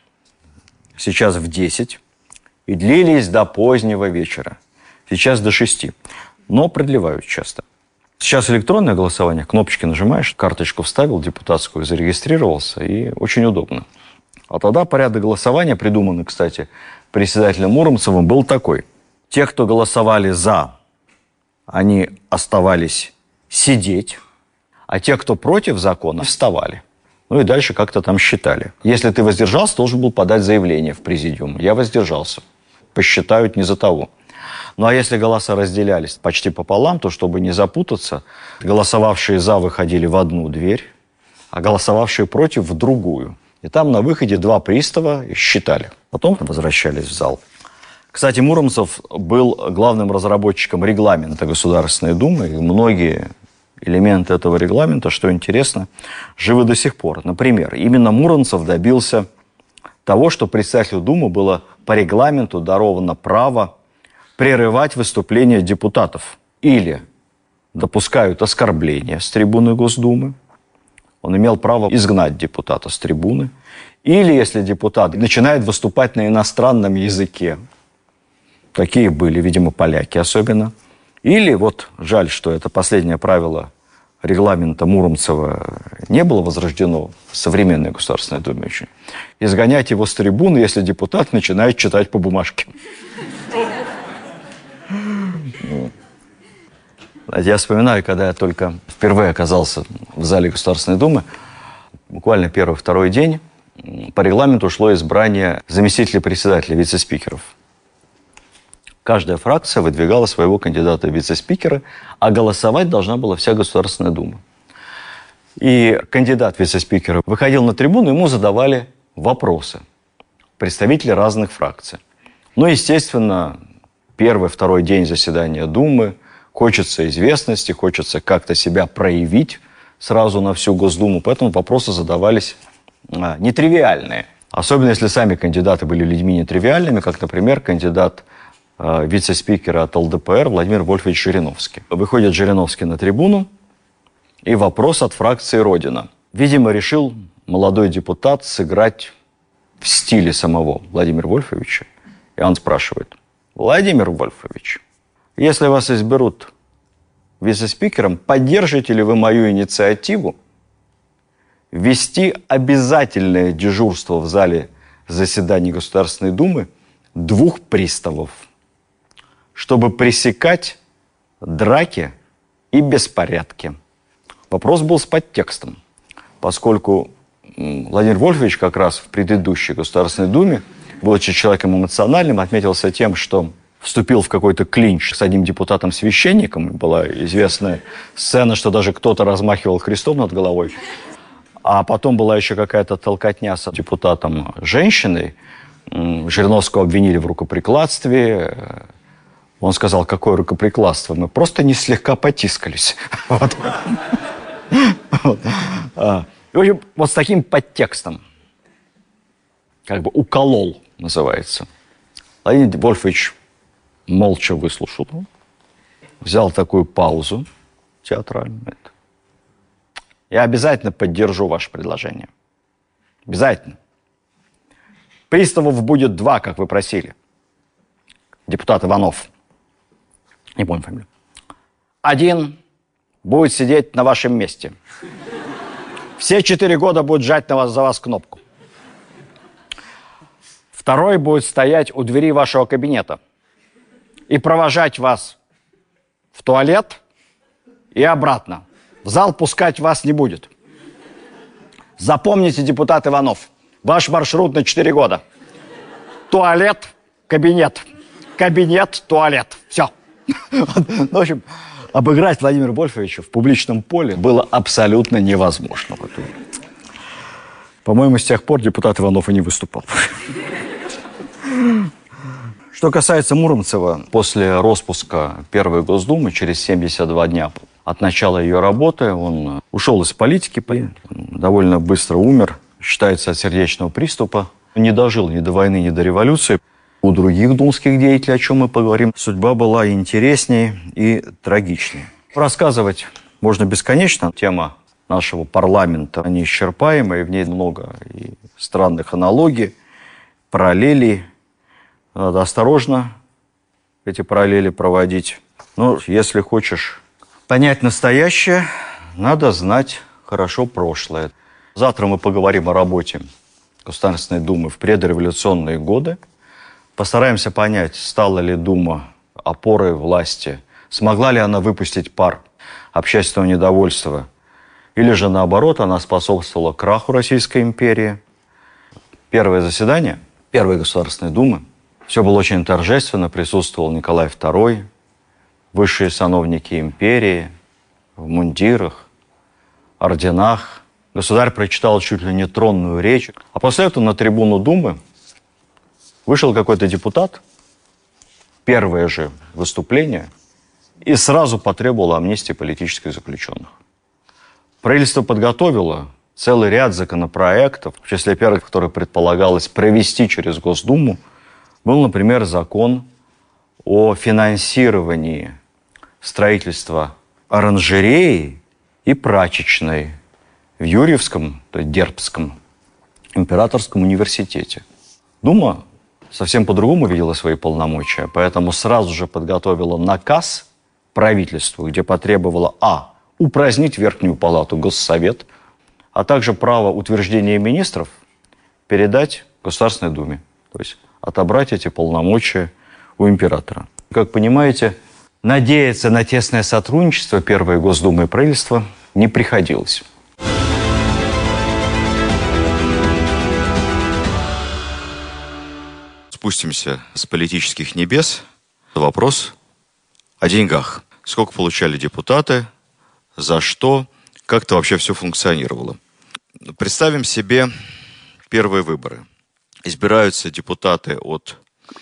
сейчас в десять, и длились до позднего вечера. Сейчас до шести, но продлевают часто. Сейчас электронное голосование, кнопочки нажимаешь, карточку вставил депутатскую, зарегистрировался, и очень удобно. А тогда порядок голосования, придуманный, кстати, председателем Муромцевым, был такой. Те, кто голосовали «за», они оставались сидеть, а те, кто против закона, вставали. Ну и дальше как-то там считали. Если ты воздержался, должен был подать заявление в президиум. Я воздержался. Посчитают не за того. Ну а если голоса разделялись почти пополам, то, чтобы не запутаться, голосовавшие «за» выходили в одну дверь, а голосовавшие «против» в другую. И там на выходе два пристава считали. Потом возвращались в зал. Кстати, Муромцев был главным разработчиком регламента Государственной Думы. И многие элементы этого регламента, что интересно, живы до сих пор. Например, именно Муромцев добился того, что председателю Думы было по регламенту даровано право прерывать выступления депутатов. Или допускают оскорбления с трибуны Госдумы. Он имел право изгнать депутата с трибуны. Или, если депутат начинает выступать на иностранном языке. Такие были, видимо, поляки особенно. Или, вот жаль, что это последнее правило регламента Муромцева не было возрождено в современной Государственной Думе очень. Изгонять его с трибуны, если депутат начинает читать по бумажке. Я вспоминаю, когда я только впервые оказался в зале Государственной Думы, буквально первый-второй день, по регламенту шло избрание заместителей председателя, вице-спикеров. Каждая фракция выдвигала своего кандидата в вице-спикера, а голосовать должна была вся Государственная Дума. И кандидат в вице-спикера выходил на трибуну, ему задавали вопросы представители разных фракций. Ну, естественно, первый, второй день заседания Думы, хочется известности, хочется как-то себя проявить сразу на всю Госдуму, поэтому вопросы задавались а, нетривиальные. Особенно, если сами кандидаты были людьми нетривиальными, как, например, кандидат а, вице-спикера от эл дэ пэ эр Владимир Вольфович Жириновский. Выходит Жириновский на трибуну, и вопрос от фракции «Родина». Видимо, решил молодой депутат сыграть в стиле самого Владимира Вольфовича. И он спрашивает: Владимир Вольфович, если вас изберут вице-спикером, поддержите ли вы мою инициативу ввести обязательное дежурство в зале заседаний Государственной Думы двух приставов, чтобы пресекать драки и беспорядки? Вопрос был с подтекстом, поскольку Владимир Вольфович как раз в предыдущей Государственной Думе, будучи человеком эмоциональным, отметился тем, что вступил в какой-то клинч с одним депутатом-священником. Была известная сцена, что даже кто-то размахивал крестом над головой. А потом была еще какая-то толкотня с депутатом-женщиной. Жириновского обвинили в рукоприкладстве. Он сказал: какое рукоприкладство? Мы просто не слегка потискались. В общем, вот с таким подтекстом, как бы уколол, называется. Владимир Вольфович молча выслушал, взял такую паузу театральную. Я обязательно поддержу ваше предложение. Обязательно. Приставов будет два, как вы просили. Депутат Иванов. Не помню фамилию. Один будет сидеть на вашем месте. Все четыре года будет жать на вас, за вас кнопку. Второй будет стоять у двери вашего кабинета и провожать вас в туалет и обратно. В зал пускать вас не будет. Запомните, депутат Иванов, ваш маршрут на четыре года. Туалет, кабинет. Кабинет, туалет. Все. В общем, обыграть Владимира Вольфовича в публичном поле было абсолютно невозможно. По-моему, с тех пор депутат Иванов и не выступал. Что касается Муромцева, после распуска Первой Госдумы, через семьдесят два дня от начала ее работы, он ушел из политики, довольно быстро умер, считается от сердечного приступа. Не дожил ни до войны, ни до революции. У других думских деятелей, о чем мы поговорим, судьба была и интереснее, и трагичнее. Рассказывать можно бесконечно. Тема нашего парламента неисчерпаемая, в ней много и странных аналогий, параллелей. Надо осторожно эти параллели проводить. Но если хочешь понять настоящее, надо знать хорошо прошлое. Завтра мы поговорим о работе Государственной Думы в предреволюционные годы. Постараемся понять, стала ли Дума опорой власти, смогла ли она выпустить пар общественного недовольства, или же наоборот, она способствовала краху Российской империи. Первое заседание Первой Государственной Думы, все было очень торжественно, присутствовал Николай Второй, высшие сановники империи в мундирах, орденах. Государь прочитал чуть ли не тронную речь, а после этого на трибуну Думы вышел какой-то депутат, первое же выступление, и сразу потребовал амнистии политических заключенных. Правительство подготовило целый ряд законопроектов, в числе первых, которые предполагалось провести через Госдуму, был, например, закон о финансировании строительства оранжереи и прачечной в Юрьевском, то есть Дербском, императорском университете. Дума совсем по-другому видела свои полномочия, поэтому сразу же подготовила наказ правительству, где потребовала а. упразднить Верхнюю палату, Госсовет, а также право утверждения министров передать Государственной Думе, то есть отобрать эти полномочия у императора. Как понимаете, надеяться на тесное сотрудничество Первой Госдумы и правительства не приходилось. Спустимся с политических небес Вопрос о деньгах. Сколько получали депутаты, за что, как это вообще все функционировало. Представим себе первые выборы. Избираются депутаты от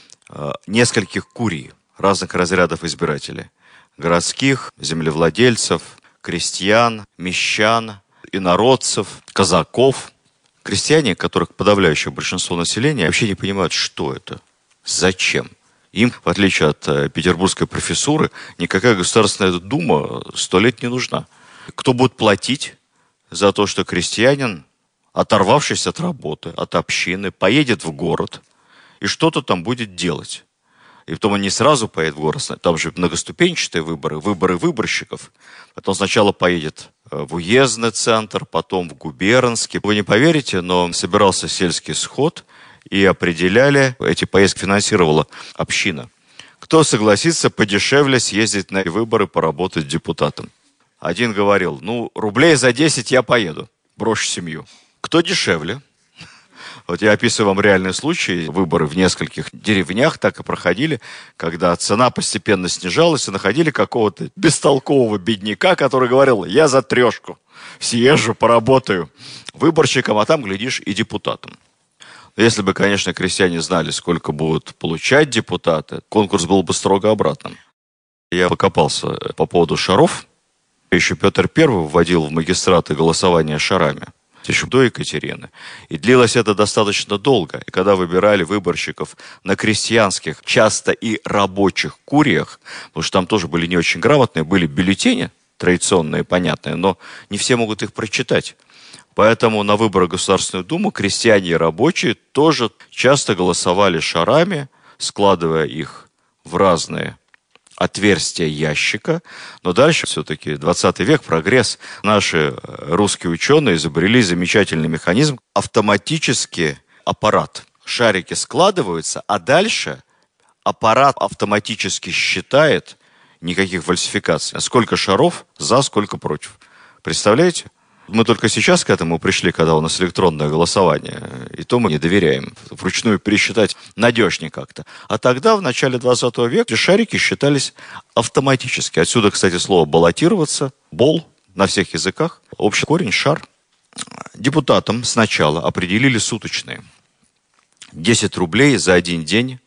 э, нескольких курий, разных разрядов избирателей. Городских, землевладельцев, крестьян, мещан, инородцев, казаков. Крестьяне, которых подавляющее большинство населения, вообще не понимают, что это, зачем. Им, в отличие от э, петербургской профессуры, никакая Государственная Дума сто лет не нужна. Кто будет платить за то, что крестьянин, оторвавшись от работы, от общины, поедет в город и что-то там будет делать? И потом он не сразу поедет в город, там же многоступенчатые выборы, выборы выборщиков. Потом сначала поедет в уездный центр, потом в губернский. Вы не поверите, но собирался сельский сход, и определяли, эти поездки финансировала община. Кто согласится подешевле съездить на выборы, поработать депутатом? Один говорил, ну, рублей за десять я поеду, брошу семью. Кто дешевле? Вот я описываю вам реальный случай. Выборы в нескольких деревнях так и проходили, когда цена постепенно снижалась, и находили какого-то бестолкового бедняка, который говорил, я за трешку съезжу, поработаю выборщиком, а там, глядишь, и депутатом. Если бы, конечно, крестьяне знали, сколько будут получать депутаты, конкурс был бы строго обратным. Я покопался по поводу шаров. Еще Петр Первый вводил в магистраты голосование шарами. Еще до Екатерины. И длилось это достаточно долго. И когда выбирали выборщиков на крестьянских, часто и рабочих куриях, потому что там тоже были не очень грамотные, были бюллетени, традиционные, понятные, но не все могут их прочитать. Поэтому на выборы в Государственную Думу крестьяне и рабочие тоже часто голосовали шарами, складывая их в разные отверстия ящика. Но дальше все-таки двадцатый век, прогресс. Наши русские ученые изобрели замечательный механизм. Автоматический аппарат. Шарики складываются, а дальше аппарат автоматически считает, никаких фальсификаций, сколько шаров за, сколько против. Представляете? Мы только сейчас к этому пришли, когда у нас электронное голосование, и то мы не доверяем. Вручную пересчитать надежнее как-то. А тогда, в начале двадцатого века, шарики считались автоматически. Отсюда, кстати, слово «баллотироваться», «бол» на всех языках. Общий корень – «шар». Депутатам сначала определили суточные. десять рублей за один день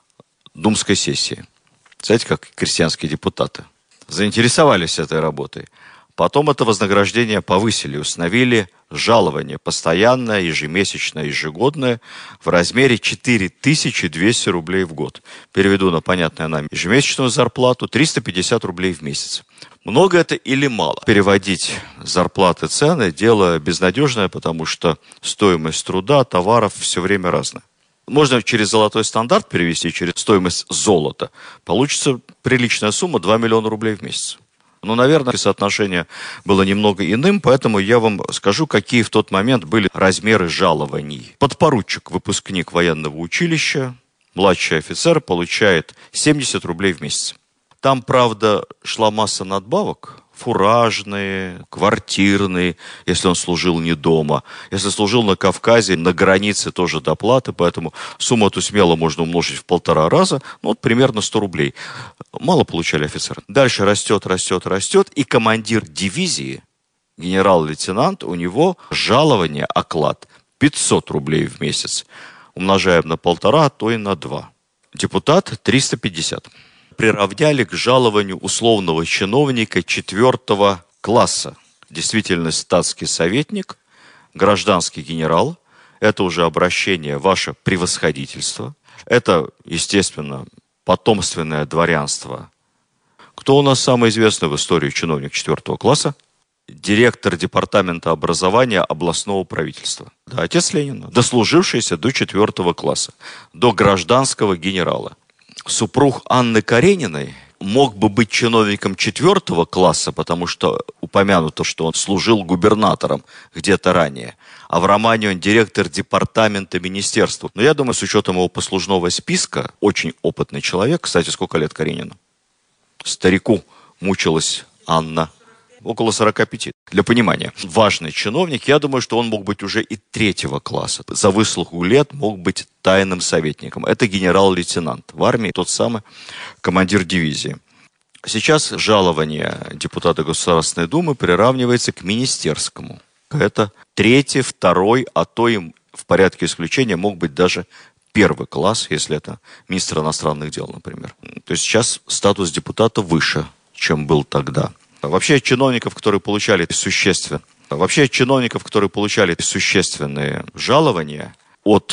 думской сессии. Знаете, как крестьянские депутаты заинтересовались этой работой. Потом это вознаграждение повысили, установили жалование постоянное, ежемесячное, ежегодное в размере четыре тысячи двести рублей в год. Переведу на понятное нам ежемесячную зарплату триста пятьдесят рублей в месяц. Много это или мало? Переводить зарплаты, цены – дело безнадежное, потому что стоимость труда, товаров все время разная. Можно через золотой стандарт перевести, через стоимость золота. Получится приличная сумма – два миллиона рублей в месяц. Но, наверное, соотношение было немного иным, поэтому я вам скажу, какие в тот момент были размеры жалований. Подпоручик, выпускник военного училища, младший офицер, получает семьдесят рублей в месяц. Там, правда, шла масса надбавок. Фуражные, квартирные, если он служил не дома. Если служил на Кавказе, на границе тоже доплаты, поэтому сумму эту смело можно умножить в полтора раза, ну вот примерно сто рублей. Мало получали офицеры. Дальше растет, растет, растет, и командир дивизии, генерал-лейтенант, у него жалование, оклад пятьсот рублей в месяц. Умножаем на полтора, а то и на два. Депутат триста пятьдесят. Приравняли к жалованию условного чиновника четвертого класса. Действительно, статский советник, гражданский генерал. Это уже обращение «Ваше превосходительство». Это, естественно, потомственное дворянство. Кто у нас самый известный в истории чиновник четвертого класса? Директор департамента образования областного правительства. Да, отец Ленина, дослужившийся до четвертого класса, до гражданского генерала. Супруг Анны Карениной мог бы быть чиновником четвертого класса, потому что упомянуто, что он служил губернатором где-то ранее. А в романе он директор департамента министерства. Но я думаю, с учетом его послужного списка, очень опытный человек. Кстати, сколько лет Каренину? Старику мучилась Анна. около сорока пяти. Для понимания, важный чиновник, я думаю, что он мог быть уже и третьего класса. За выслугу лет мог быть тайным советником. Это генерал-лейтенант в армии, тот самый командир дивизии. Сейчас жалование депутата Государственной Думы приравнивается к министерскому. Это третий, второй, а то и в порядке исключения мог быть даже первый класс, если это министр иностранных дел, например. То есть сейчас статус депутата выше, чем был тогда. Вообще чиновников, которые получали существенно, вообще чиновников, которые получали существенные жалования от